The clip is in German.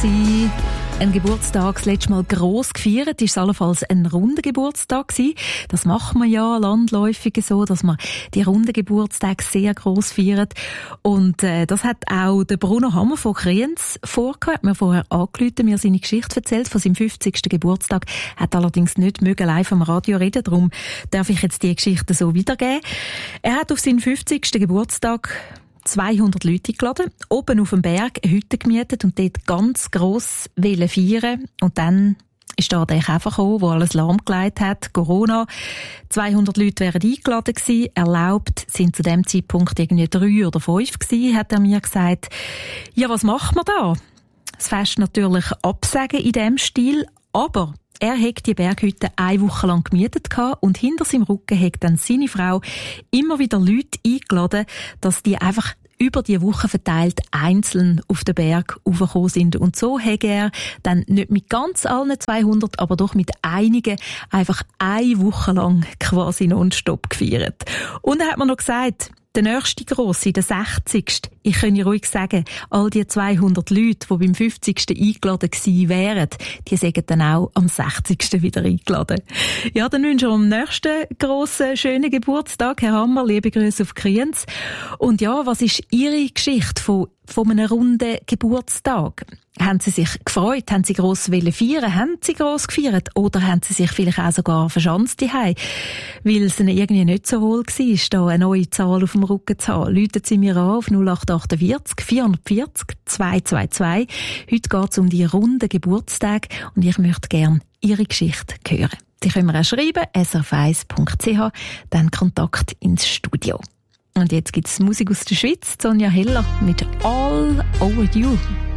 Ein Geburtstag das letzte Mal gross gefeiert, ist es allenfalls ein runder Geburtstag gewesen. Das macht man ja landläufig so, dass man die runden Geburtstage sehr gross feiert. Und das hat auch der Bruno Hammer von Kriens vorgehabt. Hat mir vorher angerufen, mir seine Geschichte erzählt von seinem 50. Geburtstag. Hat allerdings nicht mögen live am Radio reden, darum darf ich jetzt die Geschichte so wiedergeben. Er hat auf seinen 50. Geburtstag 200 Leute geladen, oben auf dem Berg eine Hütte gemietet und dort ganz gross feiern. Und dann ist da der Käfer gekommen, der alles lahmgelegt hat, Corona. 200 Leute wären eingeladen gewesen, erlaubt sind zu dem Zeitpunkt irgendwie 3 oder 5 gewesen, hat er mir gesagt. Ja, was macht man da? Das Fest natürlich absagen in diesem Stil, aber er hat die Berghütte 1 Woche lang gemietet und hinter seinem Rücken hat dann seine Frau immer wieder Leute eingeladen, dass die einfach über die Woche verteilt einzeln auf den Berg raufgekommen sind. Und so hat er dann nicht mit ganz allen 200, aber doch mit einigen einfach 1 Woche lang quasi nonstop gefeiert. Und er hat mir noch gesagt, der nächste Grosse, der 60. Ich könnte ruhig sagen, all die 200 Leute, die beim 50. eingeladen gewesen wären, die sagen dann auch am 60. wieder eingeladen. Ja, dann wünsche ich am nächsten grossen, schönen Geburtstag, Herr Hammer, liebe Grüße auf Kriens. Und ja, was ist Ihre Geschichte von einem runden Geburtstag? Haben Sie sich gefreut? Haben Sie gross feiern? Haben Sie gross gefeiert? Oder haben Sie sich vielleicht auch sogar verschanzt daheim, weil es Ihnen irgendwie nicht so wohl war, da eine neue Zahl auf dem Rücken zu haben? Läuten Sie mir an auf 0848 440 222. Heute geht es um die runden Geburtstage und ich möchte gerne Ihre Geschichte hören. Sie können mir auch schreiben, srf1.ch, dann Kontakt ins Studio. Und jetzt gibt es Musik aus der Schweiz, Sonja Heller mit All Over You.